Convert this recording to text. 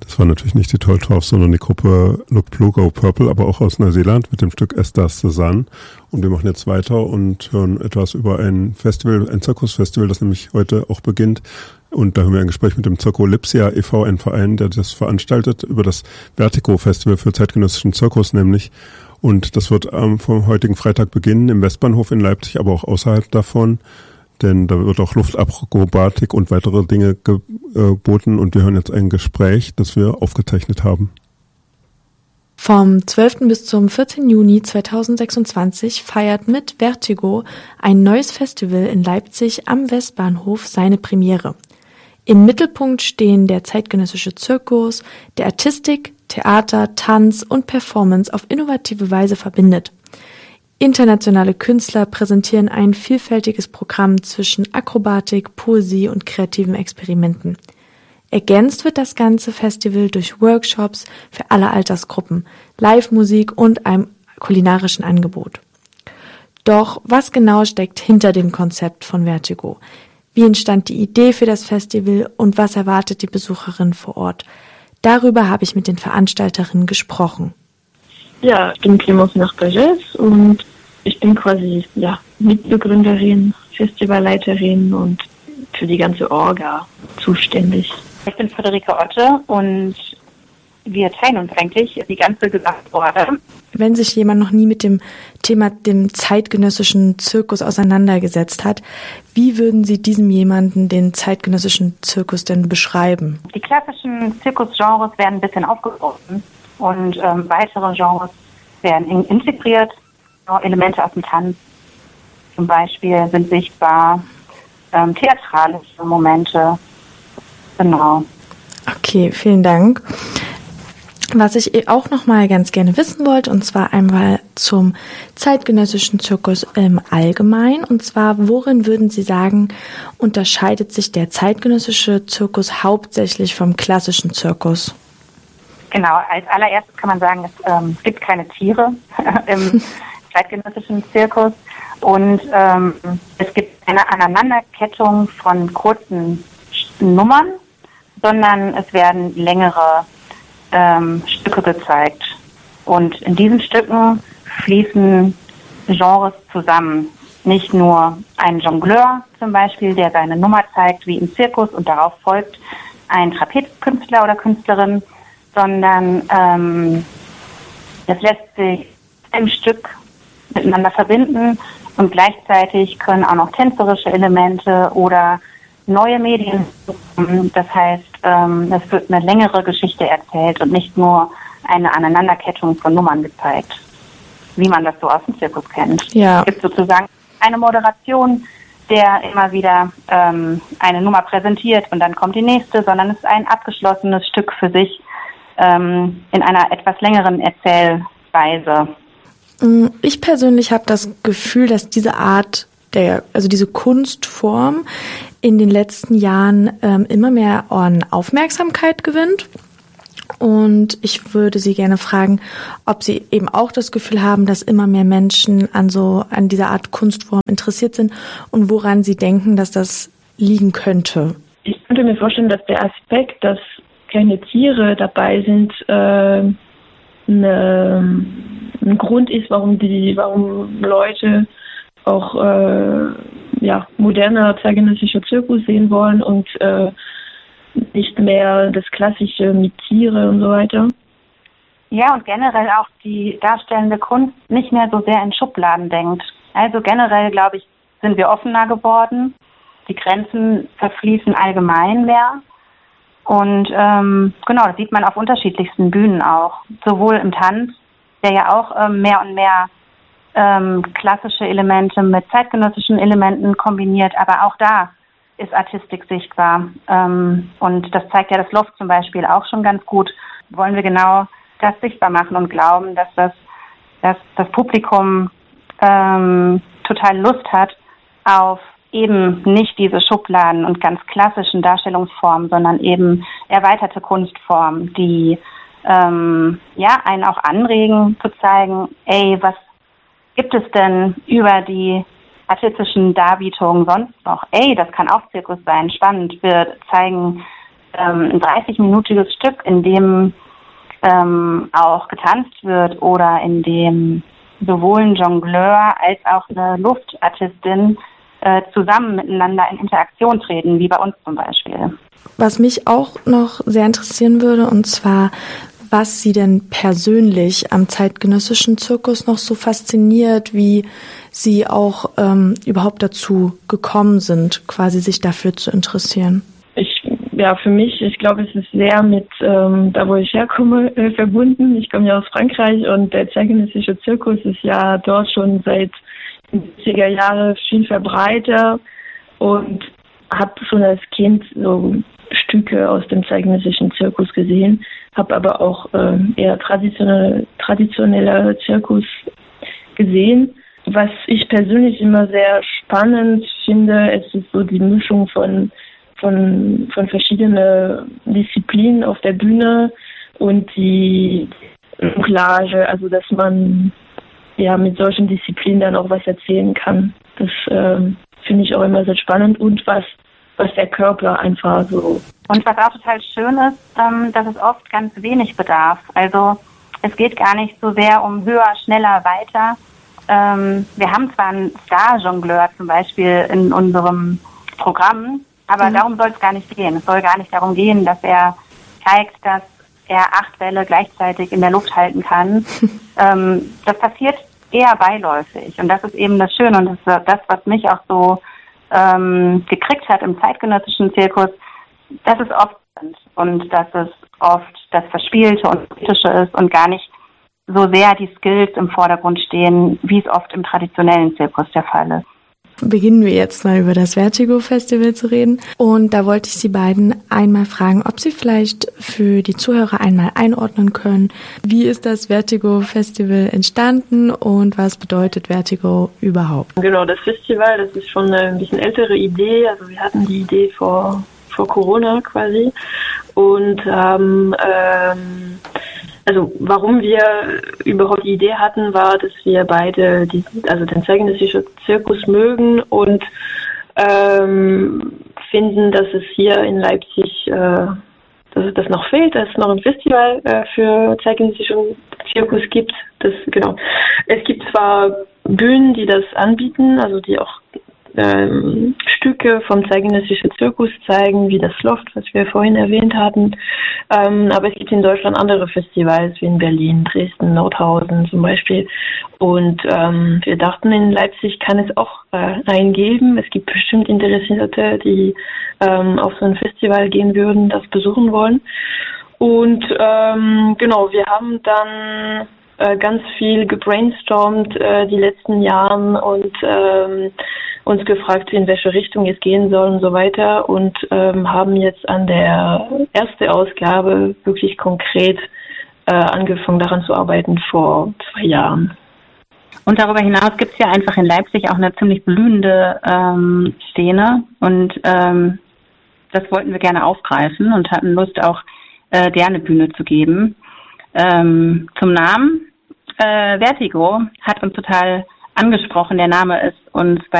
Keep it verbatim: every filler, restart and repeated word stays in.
Das war natürlich nicht die Tolthoffs, sondern die Gruppe Look Blue Go Purple, aber auch aus Neuseeland mit dem Stück As Does the Sun. Und wir machen jetzt weiter und hören etwas über ein Festival, ein Zirkusfestival, das nämlich heute auch beginnt. Und da haben wir ein Gespräch mit dem Zirkolipsia e V, ein Verein, der das veranstaltet, über das Vertigo-Festival für zeitgenössischen Zirkus nämlich. Und das wird ähm, vom heutigen Freitag beginnen im Westbahnhof in Leipzig, aber auch außerhalb davon. Denn da wird auch Luftakrobatik und weitere Dinge geboten. Und wir hören jetzt ein Gespräch, das wir aufgezeichnet haben. Vom zwölften bis zum vierzehnten Juni zweitausendsechsundzwanzig feiert mit Vertigo ein neues Festival in Leipzig am Westbahnhof seine Premiere. Im Mittelpunkt stehen der zeitgenössische Zirkus, der Artistik, Theater, Tanz und Performance auf innovative Weise verbindet. Internationale Künstler präsentieren ein vielfältiges Programm zwischen Akrobatik, Poesie und kreativen Experimenten. Ergänzt wird das ganze Festival durch Workshops für alle Altersgruppen, Live-Musik und einem kulinarischen Angebot. Doch was genau steckt hinter dem Konzept von Vertigo? Wie entstand die Idee für das Festival und was erwartet die Besucherin vor Ort? Darüber habe ich mit den Veranstalterinnen gesprochen. Ja, ich bin Clemence Narpages und ich bin quasi ja, Mitbegründerin, Festivalleiterin und für die ganze Orga zuständig. Ich bin Friederike Otte und wir teilen uns eigentlich die ganze Gesamtorga. Wenn sich jemand noch nie mit dem Thema dem zeitgenössischen Zirkus auseinandergesetzt hat, wie würden Sie diesem jemanden den zeitgenössischen Zirkus denn beschreiben? Die klassischen Zirkusgenres werden ein bisschen aufgebrochen und ähm, weitere Genres werden in- integriert. Elemente aus dem Tanz zum Beispiel sind sichtbar, ähm, theatralische Momente. Genau. Okay, vielen Dank. Was ich auch noch mal ganz gerne wissen wollte, und zwar einmal zum zeitgenössischen Zirkus im Allgemeinen. Und zwar, worin würden Sie sagen, unterscheidet sich der zeitgenössische Zirkus hauptsächlich vom klassischen Zirkus? Genau, als allererstes kann man sagen, es ähm, gibt keine Tiere im zeitgenössischen Zirkus und ähm, es gibt eine Aneinanderkettung von kurzen Nummern, sondern es werden längere ähm, Stücke gezeigt. Und in diesen Stücken fließen Genres zusammen. Nicht nur ein Jongleur zum Beispiel, der seine Nummer zeigt wie im Zirkus und darauf folgt ein Trapezkünstler oder Künstlerin, sondern ähm, das lässt sich im Stück miteinander verbinden und gleichzeitig können auch noch tänzerische Elemente oder neue Medien, das heißt, ähm, es wird eine längere Geschichte erzählt und nicht nur eine Aneinanderkettung von Nummern gezeigt, wie man das so aus dem Zirkus kennt. Ja. Es gibt sozusagen eine Moderation, der immer wieder ähm, eine Nummer präsentiert und dann kommt die nächste, sondern es ist ein abgeschlossenes Stück für sich ähm, in einer etwas längeren Erzählweise. Ich persönlich habe das Gefühl, dass diese Art der, also diese Kunstform in den letzten Jahren ähm, immer mehr an Aufmerksamkeit gewinnt. Und ich würde Sie gerne fragen, ob Sie eben auch das Gefühl haben, dass immer mehr Menschen an so an dieser Art Kunstform interessiert sind und woran Sie denken, dass das liegen könnte. Ich könnte mir vorstellen, dass der Aspekt, dass keine Tiere dabei sind, äh, eine, ein Grund ist, warum die, warum Leute auch äh, ja, moderner zeitgenössischer Zirkus sehen wollen und äh, nicht mehr das Klassische mit Tiere und so weiter. Ja, und generell auch die darstellende Kunst nicht mehr so sehr in Schubladen denkt. Also generell, glaube ich, sind wir offener geworden. Die Grenzen verfließen allgemein mehr. Und ähm, genau, das sieht man auf unterschiedlichsten Bühnen auch. Sowohl im Tanz, der ja auch ähm, mehr und mehr ähm, klassische Elemente mit zeitgenössischen Elementen kombiniert, aber auch da ist Artistik sichtbar. Ähm, und das zeigt ja das Loft zum Beispiel auch schon ganz gut. Wollen wir genau das sichtbar machen und glauben, dass das, dass das Publikum ähm, total Lust hat auf eben nicht diese Schubladen und ganz klassischen Darstellungsformen, sondern eben erweiterte Kunstformen, die ähm, ja einen auch anregen zu zeigen, ey, was gibt es denn über die artistischen Darbietungen sonst noch? Ey, das kann auch Zirkus sein, spannend. Wir zeigen ähm, ein dreißig-minütiges Stück, in dem ähm, auch getanzt wird oder in dem sowohl ein Jongleur als auch eine Luftartistin äh, zusammen miteinander in Interaktion treten, wie bei uns zum Beispiel. Was mich auch noch sehr interessieren würde, und zwar, was Sie denn persönlich am zeitgenössischen Zirkus noch so fasziniert, wie Sie auch ähm, überhaupt dazu gekommen sind, quasi sich dafür zu interessieren. Ich, ja, für mich, ich glaube, es ist sehr mit, ähm, da wo ich herkomme, äh, verbunden. Ich komme ja aus Frankreich und der zeitgenössische Zirkus ist ja dort schon seit den siebziger Jahren viel verbreiter und habe schon als Kind so Stücke aus dem zeitgenössischen Zirkus gesehen, habe aber auch äh, eher traditionelle, traditioneller Zirkus gesehen. Was ich persönlich immer sehr spannend finde, es ist so die Mischung von von von verschiedenen Disziplinen auf der Bühne und die Jonglage, also dass man ja mit solchen Disziplinen dann auch was erzählen kann. Das äh, finde ich auch immer sehr spannend und was was der Körper einfach so. Und was auch total schön ist, ähm, dass es oft ganz wenig bedarf. Also es geht gar nicht so sehr um höher, schneller, weiter. Ähm, wir haben zwar einen Star-Jongleur zum Beispiel in unserem Programm, aber mhm. darum soll es gar nicht gehen. Es soll gar nicht darum gehen, dass er zeigt, dass er acht Bälle gleichzeitig in der Luft halten kann. ähm, das passiert eher beiläufig. Und das ist eben das Schöne und das ist das, was mich auch so ähm, gekriegt hat im zeitgenössischen Zirkus, dass es oft sind und dass es oft das Verspielte und Kritische ist und gar nicht so sehr die Skills im Vordergrund stehen, wie es oft im traditionellen Zirkus der Fall ist. Beginnen wir jetzt mal über das Vertigo Festival zu reden. Und da wollte ich Sie beiden einmal fragen, ob Sie vielleicht für die Zuhörer einmal einordnen können, wie ist das Vertigo Festival entstanden und was bedeutet Vertigo überhaupt? Genau, das Festival, das ist schon eine ein bisschen ältere Idee. Also wir hatten die Idee vor, vor Corona quasi und haben ähm, Also warum wir überhaupt die Idee hatten, war, dass wir beide die, also den zeitgenössischen Zirkus mögen und ähm, finden, dass es hier in Leipzig, äh, dass es das noch fehlt, dass es noch ein Festival äh, für zeitgenössischen Zirkus gibt. Das, genau. Es gibt zwar Bühnen, die das anbieten, also die auch Ähm, Stücke vom zeitgenössischen Zirkus zeigen, wie das Loft, was wir vorhin erwähnt hatten. Ähm, aber es gibt in Deutschland andere Festivals, wie in Berlin, Dresden, Nordhausen zum Beispiel. Und ähm, wir dachten, in Leipzig kann es auch äh, einen geben. Es gibt bestimmt Interessierte, die ähm, auf so ein Festival gehen würden, das besuchen wollen. Und ähm, genau, wir haben dann äh, ganz viel gebrainstormt äh, die letzten Jahren und ähm, uns gefragt, in welche Richtung es gehen soll und so weiter und ähm, haben jetzt an der ersten Ausgabe wirklich konkret äh, angefangen daran zu arbeiten vor zwei Jahren. Und darüber hinaus gibt es ja einfach in Leipzig auch eine ziemlich blühende ähm, Szene und ähm, das wollten wir gerne aufgreifen und hatten Lust auch äh, der eine Bühne zu geben. Ähm, zum Namen äh, Vertigo hat uns total angesprochen. Der Name ist uns bei